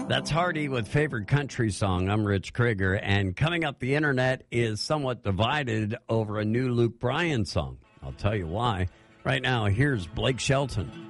That's Hardy with Favorite Country Song. I'm Rich Krieger, and coming up, the internet is somewhat divided over a new Luke Bryan song. I'll tell you why. Right now, here's Blake Shelton.